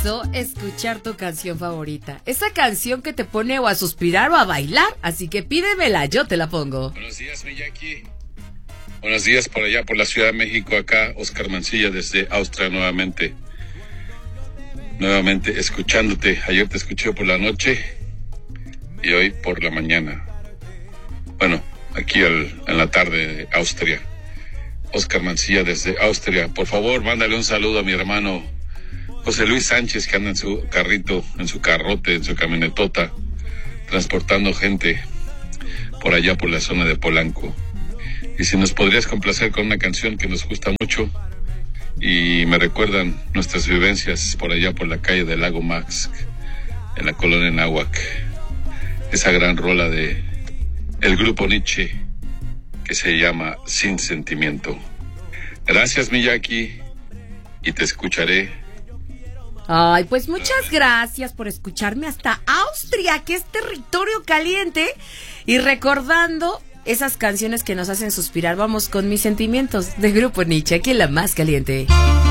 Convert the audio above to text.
Escuchar tu canción favorita, esa canción que te pone o a suspirar o a bailar, así que pídemela, yo te la pongo. Buenos días, Miyaki. Buenos días por allá, por la Ciudad de México, acá Oscar Mancilla desde Austria nuevamente escuchándote. Ayer te escuché por la noche y hoy por la mañana. Bueno, aquí en la tarde de Austria. Oscar Mancilla desde Austria. Por favor, mándale un saludo a mi hermano José Luis Sánchez, que anda en su carrito, en su carrote, en su camionetota, transportando gente por allá por la zona de Polanco. Y si nos podrías complacer con una canción que nos gusta mucho y me recuerdan nuestras vivencias por allá por la calle del Lago Max, en la colonia Nahuac. Esa gran rola de el grupo Nietzsche que se llama Sin Sentimiento. Gracias, Miyaki, y te escucharé. Ay, pues muchas gracias por escucharme hasta Austria, que es territorio caliente. Y recordando esas canciones que nos hacen suspirar, vamos con Mis Sentimientos de Grupo Nietzsche, aquí en La Más Caliente.